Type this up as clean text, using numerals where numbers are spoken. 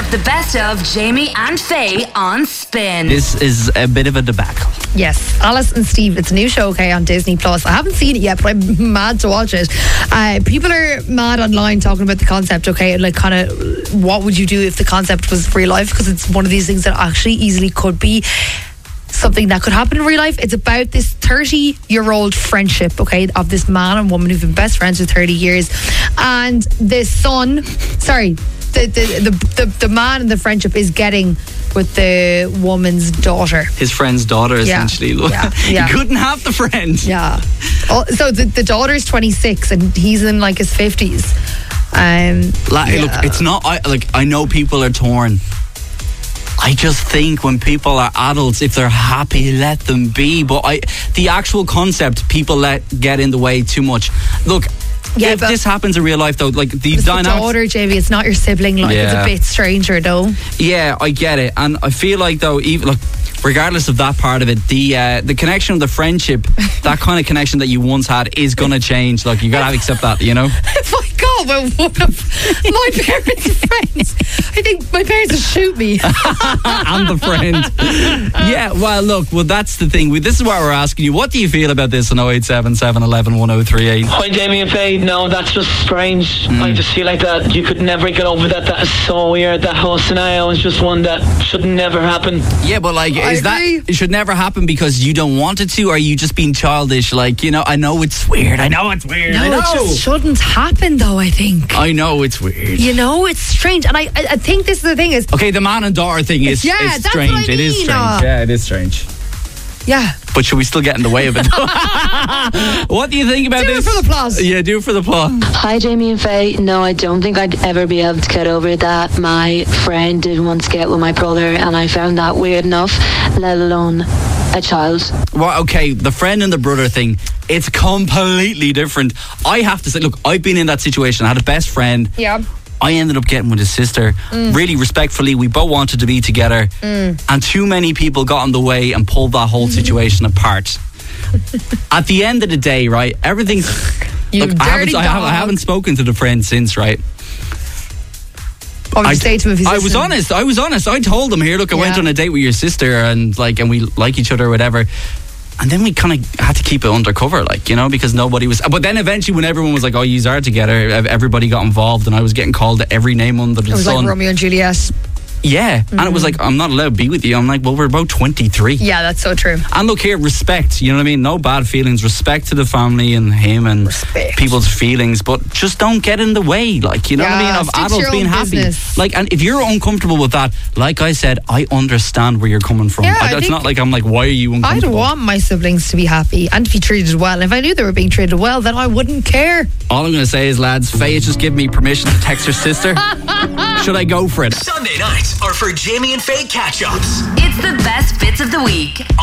The best of Jamie and Faye on Spin. This is a bit of a debacle. Yes, Alice and Steve. It's a new show, okay, on Disney Plus. I haven't seen it yet, but I'm mad to watch it. People are mad online talking about the concept, okay, like kind of what would you do if the concept was real life? Because it's one of these things that actually easily could be something that could happen in real life. It's about this 30-year-old friendship, okay, of this man and woman who've been best friends for 30 years, and the son, the man in the friendship is getting with the woman's daughter. His friend's daughter, essentially. Yeah. He couldn't have the friend. Yeah. So the daughter's 26 and he's in like his 50s. Look, it's not. I know people are torn. I just think when people are adults, if they're happy, let them be. But the actual concept, people let get in the way too much. Look. Yeah, if this happens in real life, though, like the dynamics. It's daughter, Jamie. It's not your sibling. Like it's a bit stranger, though. Yeah, I get it, and I feel like though, even like, regardless of that part of it, the connection of the friendship, that kind of connection that you once had, is gonna change. Like you gotta accept that, you know. If I go with one of my parents' friends, I think my parents would shoot me. And the friend. Yeah, well, that's the thing. This is what we're asking you. What do you feel about this on 0877 11 1038? Hi, Jamie and Faye. No, that's just strange. I just feel like that you could never get over that. That is so weird. That whole scenario is just one that should never happen. Yeah, but like, it should never happen because you don't want it to, or are you just being childish? Like, you know, I know it's weird. No, it just shouldn't happen, though, I think. I know it's weird. You know, it's strange. And I think this is the thing is... Okay, the man and daughter thing is strange. That's what I mean. It is strange. Yeah, it is strange. Yeah. But should we still get in the way of it? What do you think about this? Do it for the plot. Yeah, do it for the plot. Hi, Jamie and Faye. No, I don't think I'd ever be able to get over that. My friend did once get with my brother, and I found that weird enough, let alone a child. Well, okay, the friend and the brother thing, it's completely different. I have to say, look, I've been in that situation. I had a best friend. Yeah. I ended up getting with his sister. Really respectfully, we both wanted to be together, and too many people got in the way and pulled that whole situation apart. At the end of the day, right, everything's... I haven't spoken to the friend since, right? What would you say to him if he's listening? I was honest. I told him, here, look, I went on a date with your sister and we like each other or whatever. And then we kind of had to keep it undercover, like, you know, because nobody was... But then eventually when everyone was like, oh, you are together, everybody got involved and I was getting called every name under the sun. It was like Romeo and Juliet. Yeah, and it was like, I'm not allowed to be with you. I'm like, well, we're about 23. Yeah, that's so true. And look here, respect, you know what I mean? No bad feelings. Respect to the family and him and people's feelings, but just don't get in the way, like, you know what I mean? Of adults being happy. Business. Like, and if you're uncomfortable with that, like I said, I understand where you're coming from. Yeah, it's not like I'm like, why are you uncomfortable? I'd want my siblings to be happy and to be treated well. If I knew they were being treated well, then I wouldn't care. All I'm going to say is, lads, Faye has just given me permission to text her sister. Should I go for it? Sunday nights are for Jamie and Faye catch-ups. It's the best bits of the week